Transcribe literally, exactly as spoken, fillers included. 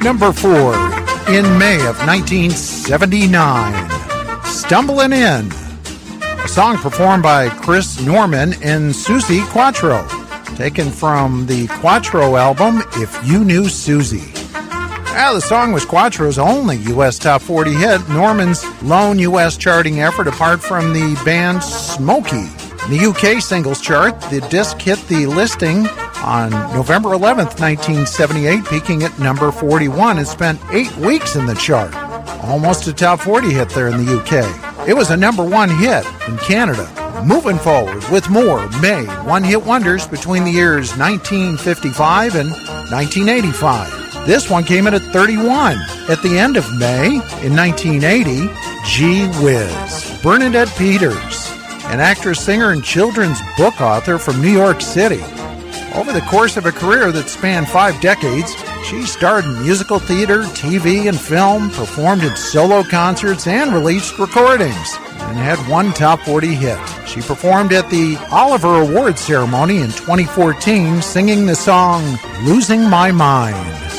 number four in May of nineteen seventy-nine. Stumbling In, a song performed by Chris Norman and Susie Quatro, taken from the Quatro album, If You Knew Susie. Now, the song was Quatro's only U S Top forty hit, Norman's lone U S charting effort apart from the band Smokey. In the U K singles chart, the disc hit the listing on November eleventh, nineteen seventy-eight, peaking at number forty-one and spent eight weeks in the chart. Almost a top forty hit there in the U K. It was a number one hit in Canada. Moving forward with more May one-hit wonders between the years nineteen fifty-five and nineteen eighty-five. This one came in at thirty-one. At the end of May, in nineteen eighty, Gee Whiz. Bernadette Peters, an actress, singer, and children's book author from New York City. Over the course of a career that spanned five decades, she starred in musical theater, T V, and film, performed in solo concerts, and released recordings, and had one top forty hit. She performed at the Oliver Awards ceremony in twenty fourteen, singing the song Losing My Mind.